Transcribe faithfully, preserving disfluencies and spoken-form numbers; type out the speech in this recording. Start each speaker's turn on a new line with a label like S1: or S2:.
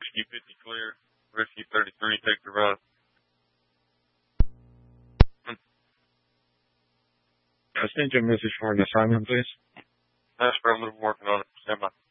S1: Rescue fifty clear. Rescue thirty-three, take the run.
S2: I sent you a message for an assignment, please.
S1: That's bro, I'm working on it. Stand by.